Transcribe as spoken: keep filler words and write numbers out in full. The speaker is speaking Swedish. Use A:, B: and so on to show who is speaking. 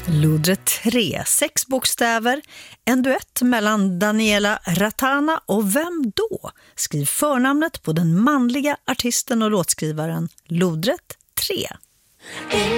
A: Lodrätt tre, sex bokstäver, en duett mellan Daniela Ratana och Vem då? Skriv förnamnet på den manliga artisten och låtskrivaren Lodrätt tre.